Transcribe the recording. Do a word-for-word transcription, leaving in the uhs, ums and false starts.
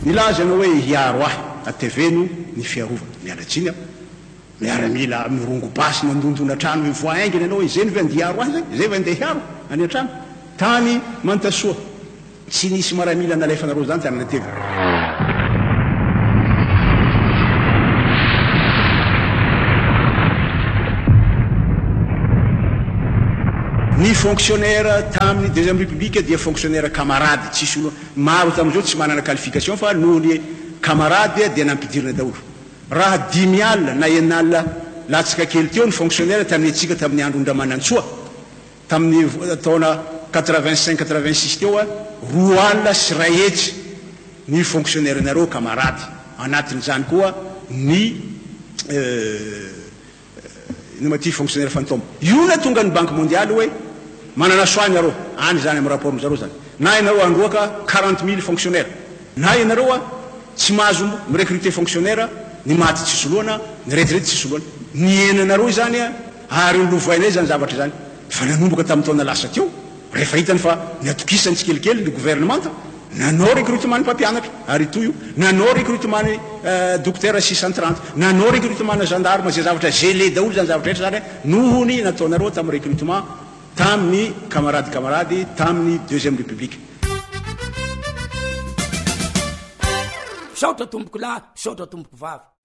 nilazana hoe hiaro ahy ateveno ny fiarovana mialatsiny miaramila mirongo basy mandondona trano mivoaingina anao izay ny vandiaro ahy zay zay vandeha hiaro any an-trano tany mantasoa tsy nisy maramila nalefanareo zany tany natevy ny fonctionnaire tamin'ny deuxième république dia fonctionnaire camarade tsisy olo maro tam'izao tsy manana qualification fa noho ny camarade dia nampidirina daholo raha dimy alina na enina alina latsaka kely teo ny fonctionnaire tamin'ny atsika tamin'ny andro Ndamanantsoa tamin'ny taona quatre-vingt-cinq quatre-vingt-six teo a roa alina sy ray hetsy ny fonctionnaire nareo camarade anatin'izany koa ny inamaty fonctionnaire fantôme io na tonga ny banque mondiale hoe manana soany areo any zany amin'ny rapport zareo zany na ianareo androaka quarante mille fonctionnaire na ianareo a tsy mahazo mirecruter fonctionnaire ny maty tsy soloana ny retirety tsy soloana ny enanareo zany a ary olovainay zany zavatra zany fa nanomboka tamin'ny taona lasa teo rehefa hitany fa niatokisany tsy kelikely ny gouvernement nanao recrutement ny mpampianatra ary toy io nanao recrutement ny docteur six cent trente nanao recrutement na gendarme zay zavatra gelé daholo zany zavatra rehetra zany nohony nataonareo tamin'ny recrutement tamin'ny camarade camarade tamin'ny deuxième république saotra tomboko lahy saotra tomboko vavy